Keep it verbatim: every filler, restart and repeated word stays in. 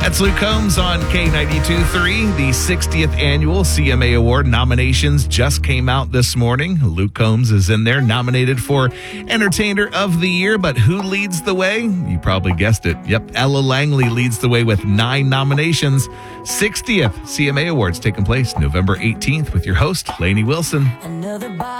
That's Luke Combs on K ninety-two point three. The sixtieth Annual C M A Award nominations just came out this morning. Luke Combs is in there, nominated for Entertainer of the Year. But who leads the way? You probably guessed it. Yep, Ella Langley leads the way with nine nominations. sixtieth C M A Awards taking place November eighteenth with your host, Lainey Wilson.